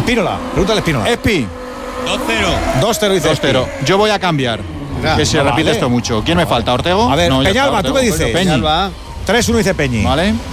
Espínola, pregúntale a Espínola. Espi. 2-0 dice 2-0. Yo voy a cambiar. Que se repite esto mucho. ¿Quién me falta? ¿Ortego? A ver, No, ya está, Peñalba, ¿tú Ortego. qué dices? Peñi. 3-1 dice Peñi. Vale.